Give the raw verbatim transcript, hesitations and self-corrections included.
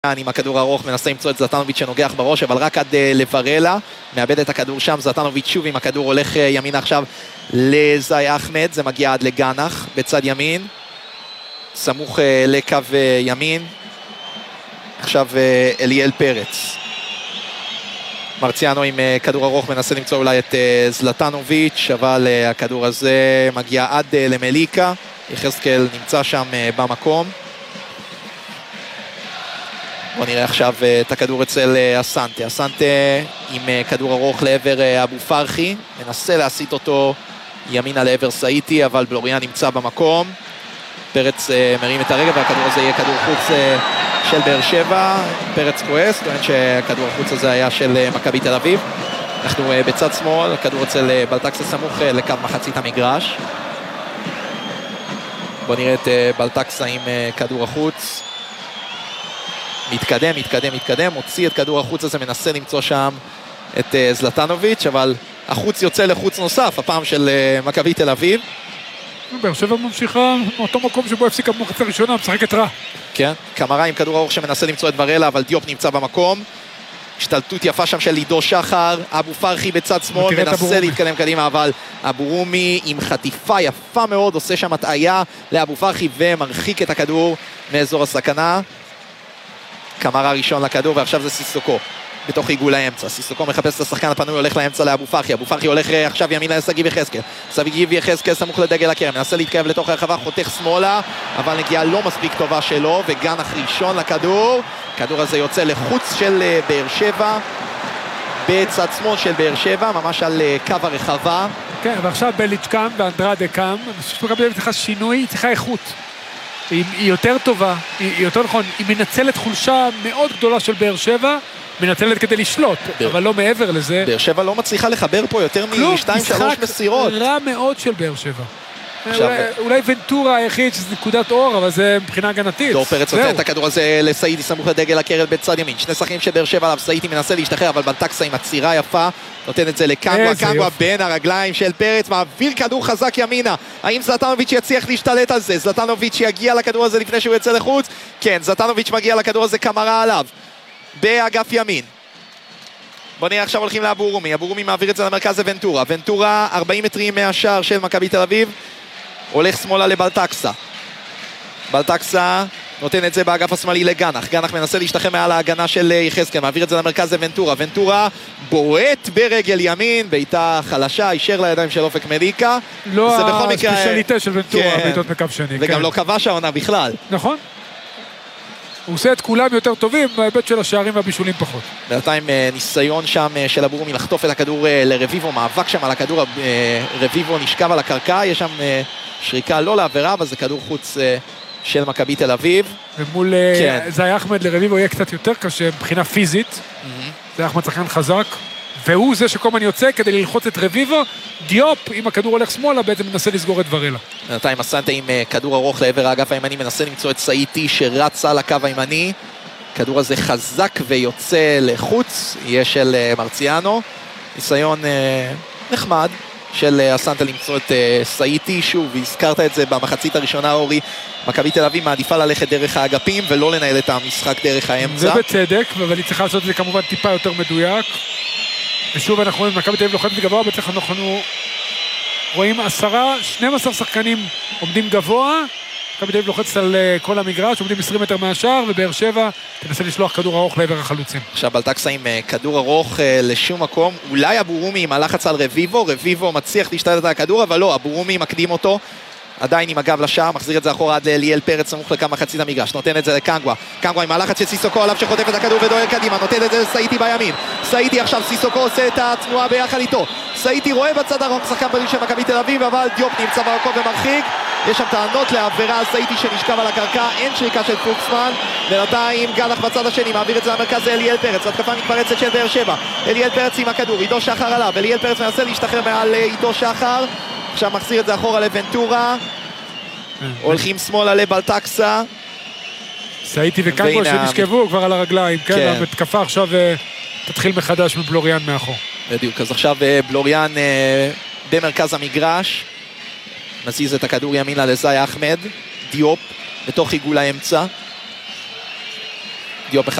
עם הכדור הארוך, מנסה למצוא את זלטנוביץ' שנוגח בראש, אבל רק עד לברלה, מאבד את הכדור שם, זלטנוביץ' שוב עם הכדור הולך ימין עכשיו לזי אחמד, זה מגיע עד לגנח בצד ימין, סמוך לקו ימין, עכשיו אליאל פרץ. מרציאנו עם כדור ארוך מנסה למצוא אולי את זלטנוביץ', אבל הכדור הזה מגיע עד למליקה, יחזקאל נמצא שם במקום. בוא נראה עכשיו את הכדור אצל אסנטה, אסנטה עם כדור ארוך לעבר אבו פרחי, מנסה להסיט אותו ימינה לעבר סאיטי, אבל בלוריאן נמצא במקום, פרץ מרים את הרגע והכדור הזה יהיה כדור חוץ של באר שבע, פרץ כועס, טוען שהכדור החוץ הזה היה של מכבי תל אביב. אנחנו בצד שמאל, הכדור אצל בלטקסה סמוך לקו מחצית המגרש. בוא נראה את בלטקסה עם כדור החוץ. מתקדם, מתקדם, מתקדם, מוציא את כדור החוץ הזה, מנסה למצוא שם את זלטנוביץ', אבל החוץ יוצא לחוץ נוסף, הפעם של מכבי תל אביב. באר שבע ממשיכה מאותו מקום שבו הפסיקה במחצית הראשונה, משחקת רע. כן, קמרה עם כדור ארוך שמנסה למצוא את ורלה, אבל דיופ נמצא במקום. השתלטות יפה שם של עידו שחר, אבו פרחי בצד שמאל, מנסה להתקדם קדימה, אבל אבו רומי עם חטיפה יפה מאוד, עושה שם הטעיה לאבו פרחי ומרחיק את הכדור מאזור הסכנה. קמרה ראשון לכדור, ועכשיו זה סיסוקו בתוך עיגול האמצע. סיסוקו מחפש את השחקן הפנוי, הולך לאמצע לאבו פרחי, אבו פרחי הולך עכשיו ימין לסגיב יחזקאל, סגיב יחזקאל סמוך לדגל הקרן, מנסה להתקרב לתוך הרחבה, חותך שמאלה, אבל נגיעה לא מספיק טובה שלו, וגנח ראשון לכדור, הכדור הזה יוצא לחוץ של באר שבע, בצד שמאל של באר שבע, ממש על קו הרחבה. כן, ועכשיו בליץ' קם ואנדרדה קם, אני חושב שמכבי צריכה שינוי, היא צריכה איכות. היא, היא יותר טובה, היא, היא יותר נכון, היא מנצלת חולשה מאוד גדולה של באר שבע, מנצלת כדי לשלוט, בר... אבל לא מעבר לזה. באר שבע לא מצליחה לחבר פה יותר משתיים שלוש מסירות. רע מאוד של באר שבע. עכשיו... אולי, אולי ונטורה היחיד שזה נקודת אור, אבל זה מבחינה הגנתית. דור פרץ נותן את הכדור הזה לסאידי סמוך לדגל הקרן בצד ימין. שני שחקנים של באר שבע עליו, סאידי מנסה להשתחרר, אבל בלטקסה עם עצירה יפה, נותן את זה לקנגווה, קנגווה בין הרגליים של פרץ, מעביר כדור חזק ימינה. האם זלטנוביץ' יצליח להשתלט על זה? זלטנוביץ' יגיע לכדור הזה לפני שהוא יצא לחוץ? כן, זלטנוביץ' מגיע לכדור הזה, קמרה עליו באגף ימין. בוא נראה עכשיו הולכים לאבו רומי, אבו רומי מעביר את זה למרכז לוונטורה, ונטורה ארבעים מטרים מהשער של מכבי תל אביב, הולך שמאלה לבלטקסה, בלטקסה נותן את זה באגף השמאלי לגנח, גנח מנסה להשתחרר מעל ההגנה של יחזקאל, מעביר את זה למרכז לוונטורה, ונטורה בועט ברגל ימין, בעיטה חלשה, הישר לידיים של אופק מליקה, לא הספיישליטה של ונטורה, בעיטות מקו שני. וגם לא כבש העונה בכלל. נכון. הוא עושה את כולם יותר טובים, בהיבט של השערים והבישולים פחות. בינתיים ניסיון שם של אבו רומי לחטוף את הכדור לרביבו, מאבק שם על הכדור, רביבו נשכב על הקרקע, יש שם שריקה לא לעבירה, אבל זה כדור חוץ של מכבי תל אביב. ומול כן. זי אחמד לרביבו יהיה קצת יותר קשה מבחינה פיזית, mm-hmm. זי אחמד שחקן חזק, והוא זה שכל הזמן יוצא כדי ללחוץ את רביבו, דיופ, אם הכדור הולך שמאלה, בעצם מנסה לסגור את ורלה. בינתיים אסנטה עם כדור ארוך לעבר האגף הימני, מנסה למצוא את סאיטי שרץ על הקו הימני, הכדור הזה חזק ויוצא לחוץ, יהיה של מרציאנו, ניסיון נחמד של אסנטה למצוא את סאיטי, שוב, והזכרת את זה במחצית הראשונה, אורי, מכבי תל אביב מעדיפה ללכת דרך האגפים ולא לנהל את המשחק דרך האמצע. זה בצדק, אבל היא צריכה לעשות את זה כמובן טיפה יותר מדויק. ושוב אנחנו רואים, מכבי תל אביב לוחצת גבוה, בצדק אנחנו רואים עשרה, שנים עשר שחקנים עומדים גבוה, מכבי תל אביב לוחצת על כל המגרש, עומדים עשרים מטר מהשער, ובאר שבע תנסה לשלוח כדור ארוך לעבר החלוצים. עכשיו בלטקסה עם כדור ארוך לשום מקום, אולי אבו רומי עם הלחץ על רביבו, רביבו מצליח להשתלט על הכדור, אבל לא, אבו רומי מקדים אותו, עדיין עם הגב לשער, מחזיר את זה אחורה עד לאליאל פרץ, סמוך לכמה מחצית המגרש, נותן את זה לקנגווה, קנגווה עם הלחץ של סיסוקו עליו שחוטף את הכדור ודוהר קדימה, נותן את זה לסאיטי בימין, סאיטי עכשיו סיסוקו עושה את התנועה ביחד איתו, סאיטי רואה בצד הרחוק שחקן בדיוק של מכבי תל אביב, אבל דיופ נמצא במקום ומרחיק, יש שם טענות לעבירה על סאיטי שנשכב על הקרקע, אין שריקה של פוקסמן, בינתיים גנח בצד השני, מעביר את זה למרכז לאליאל פרץ, התקפה מתפרצת של באר שבע, אליאל פרץ עם הכדור, עידו שחר עליו, אליאל פרץ מנסה להשתחרר מעל עידו שחר, עכשיו מחזיר את זה אחורה לוונטורה, הולכים שמאלה לבלטקסה, סאיטי וקנגווה שנשכבו כבר על הרגליים, כן, המתקפה עכשיו תתחיל מחדש מבלוריאן מאחור. בדיוק, אז עכשיו בלוריאן במרכז המגרש, מזיז את הכדור ימינה לזי אחמד, דיופ בתוך עיגול האמצע, דיופ